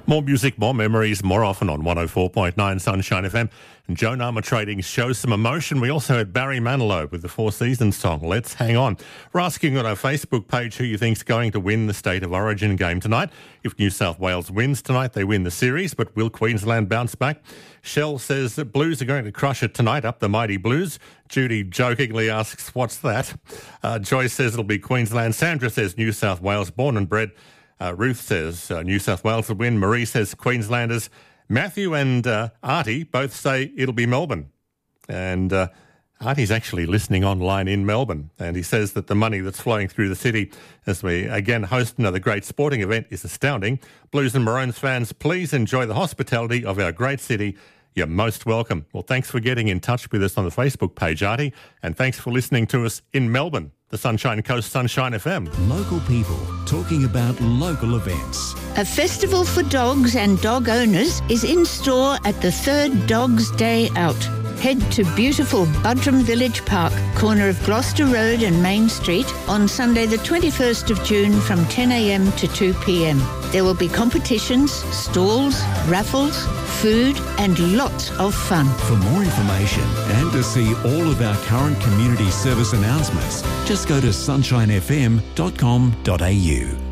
More music, more memories, more often on 104.9 Sunshine FM. And Joe Nama Trading shows some emotion. We also had Barry Manilow with the Four Seasons song, Let's Hang On. We're asking on our Facebook page who you think's going to win the State of Origin game tonight. If New South Wales wins tonight, they win the series, but will Queensland bounce back? Shell says that Blues are going to crush it tonight, up the mighty Blues. Judy jokingly asks, what's that? Joyce says it'll be Queensland. Sandra says New South Wales, born and bred. Ruth says New South Wales will win. Marie says Queenslanders. Matthew and Artie both say it'll be Melbourne. And Artie's actually listening online in Melbourne. And he says that the money that's flowing through the city as we again host another great sporting event is astounding. Blues and Maroons fans, please enjoy the hospitality of our great city. You're most welcome. Well, thanks for getting in touch with us on the Facebook page, Artie. And thanks for listening to us in Melbourne. The Sunshine Coast, Sunshine FM. Local people talking about local events. A festival for dogs and dog owners is in store at the third Dogs Day Out. Head to beautiful Buttram Village Park, corner of Gloucester Road and Main Street, on Sunday the 21st of June from 10 a.m. to 2 p.m. There will be competitions, stalls, raffles, food and lots of fun. For more information and to see all of our current community service announcements, just go to sunshinefm.com.au.